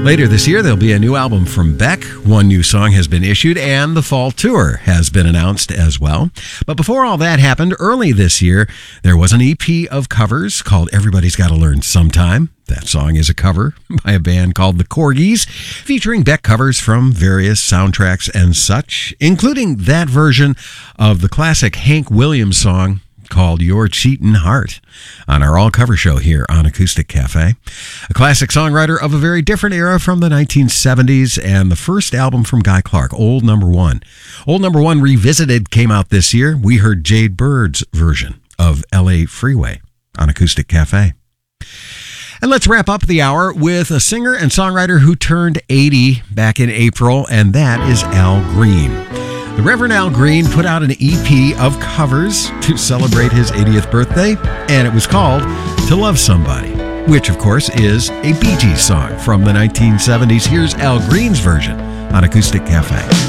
Later this year, there'll be a new album from Beck. One new song has been issued, and the fall tour has been announced as well. But before all that happened, early this year, there was an EP of covers called Everybody's Gotta Learn Sometime. That song is a cover by a band called the Corgis, featuring Beck covers from various soundtracks and such, including that version of the classic Hank Williams song called Your Cheatin' Heart on our all-cover show here on Acoustic Cafe. A classic songwriter of a very different era from the 1970s, and the first album from Guy Clark, Old Number One. Old Number One Revisited came out this year. We heard Jade Bird's version of LA Freeway on Acoustic Cafe. And let's wrap up the hour with a singer and songwriter who turned 80 back in April, and that is Al Green. The Reverend Al Green put out an EP of covers to celebrate his 80th birthday, and it was called To Love Somebody, which, of course, is a Bee Gees song from the 1970s. Here's Al Green's version on Acoustic Cafe.